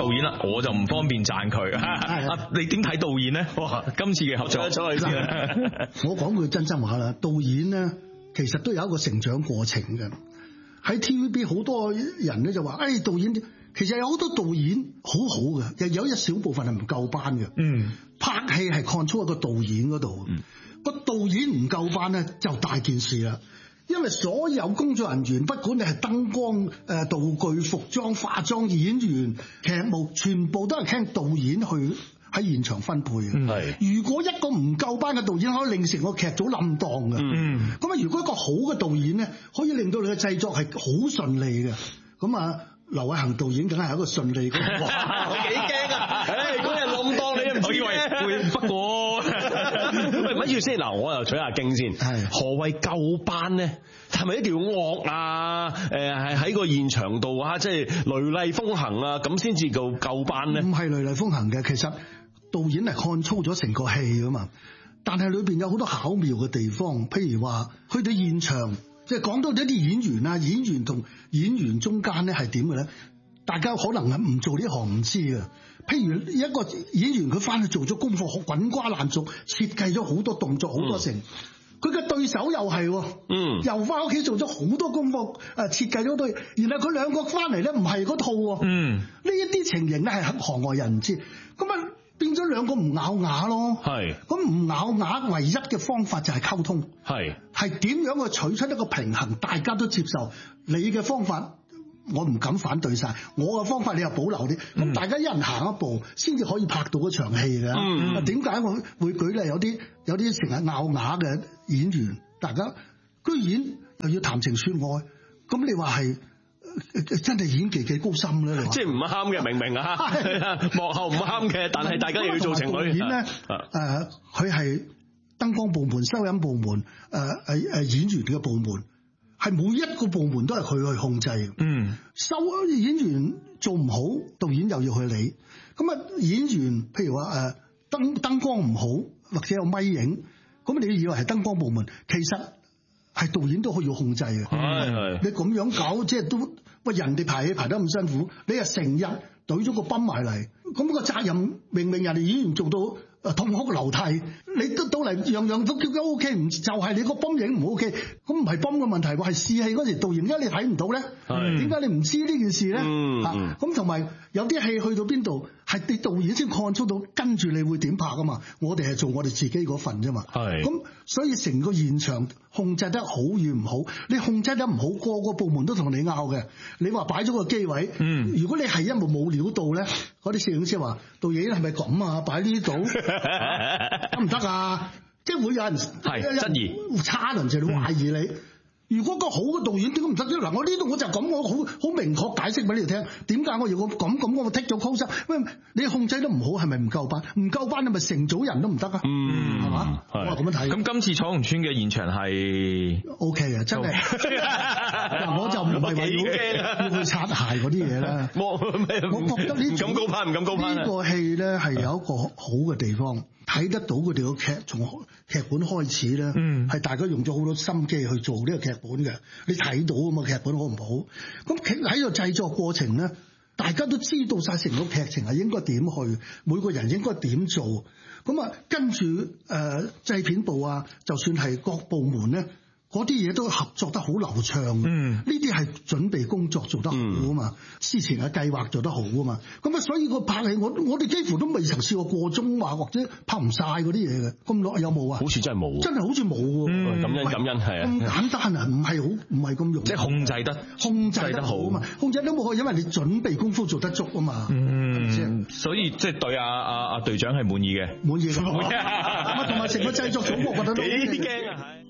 導演啦，我就唔方便讚佢。你點睇導演咧？哇，今次嘅合作， 我講句真心話啦，導演咧其實都有一個成長過程嘅。喺 TVB 好多人咧就話，導演其實有好多導演好好嘅，又有一小部分係唔夠班嘅。拍戲係 control 一個導演嗰度，個導演唔夠班咧就大件事啦。因為所有工作人員，不管你係燈光、道具、服裝、化妝、演員、劇務，全部都係聽導演去喺現場分配嘅。如果一個唔夠班嘅導演可以令成個劇組冧檔嘅。咁啊，如果一個好嘅導演咧，可以令到你嘅製作係好順利嘅。咁啊，劉偉恒導演梗係一個順利嘅。 我幾驚啊！嗰日冧檔你都唔以為不過乜要先？嗱，我又取下經先。何謂夠班咧？係咪一定要惡啊？係喺個現場度啊，即係雷厲風行啊，咁先至夠班咧？ 唔係雷厲風行嘅，其實導演係control咗成個戲噶嘛。但係裏邊有好多巧妙嘅地方，譬如話去到現場，即係講到一啲演員啊，演員同演員中間咧係點嘅咧？大家可能係唔做呢行唔知嘅。譬如一個演員佢翻去做咗功課，滾瓜爛熟，設計咗好多動作，好多成。佢嘅對手又係，又翻屋企做咗好多功課，設計咗對，然後佢兩個翻嚟咧唔係嗰套。呢一啲情形咧係行外人唔知，咁啊變咗兩個唔咬牙咯。咁唔咬牙，唯一嘅方法就係溝通。係點樣去取出一個平衡，大家都接受你嘅方法。我唔敢反對晒，我嘅方法你又保留啲，咁大家一人行一步，先至可以拍到嗰場戲嘅。點解我會舉例？有啲成日拗牙嘅演員，大家居然又要談情說愛，咁你話係真係演技幾高深咧？ 即係唔啱嘅，明唔明啊？幕後唔啱嘅，但係大家又要做情侶。 演咧，佢係燈光部門、收音部門、演員嘅部門。係每一個部門都係佢去控制嘅。收演員做唔好，導演又要去理。咁啊，演員譬如話燈光唔好，或者有咪影，咁你以為係燈光部門，其實係導演都可以控制嘅。你咁樣搞，即係都喂人哋排戲排得咁辛苦，你又成日懟咗個泵埋嚟，咁個責任明明人哋演員做到痛哭流涕，你都到嚟樣樣都叫佢 O K， 唔就係你個泵影唔 O K， 咁唔係泵嘅問題喎，係試戲嗰時導演點解你睇唔到咧？點解你唔知呢件事咧？咁同埋有啲戲去到邊度係你導演先看出到，跟住你會點拍啊嘛？我哋係做我哋自己嗰份啫嘛。咁所以成個現場控制得好與唔好，你控制得唔好，個個部門都同你拗嘅。你話擺咗個機位，如果你係因為冇料到咧，嗰啲攝影師話導演係咪咁啊？擺呢度得唔得啊？即係會有人質疑， 差人就懷疑你。如果個好嘅導演點解唔得啫？嗱，我呢度我就咁，我好明確解釋俾你哋聽，點解我要咁我剔咗 close。喂，你控制得唔好，係咪唔夠班？唔夠班，你咪成組人都唔得啊？係嘛？我係咁樣睇。 咁今次彩虹村嘅現場係 OK 啊，真係。嗱，我就唔係話要去擦鞋嗰啲嘢啦。我覺得唔敢高攀，唔敢高攀。 呢個戲咧係有一個好嘅地方。睇得到佢哋個劇從劇本開始咧，係大家用咗好多心機去做呢個劇本嘅。你睇到啊嘛，劇本好唔好？咁喺個製作過程咧，大家都知道晒成個劇情係應該點去，每個人應該點做。咁啊，跟住製片部啊，就算係各部門咧，嗰啲嘢都合作得好流暢。呢啲係準備工作做得好啊嘛，之前嘅計劃做得好啊嘛。咁啊，所以個拍戲我哋幾乎都未曾試過鐘話或者拍唔晒嗰啲嘢嘅。咁耐有冇啊？ 好似真係冇， 真係好似冇喎。 感恩係啊。咁簡單啊，唔係咁容易。 即係控制得好啊嘛， 控制得冇可，因為你準備功夫做得足啊嘛。 所以即係對阿隊長係滿意嘅。 滿意。同埋成個製作組我覺得都幾驚啊！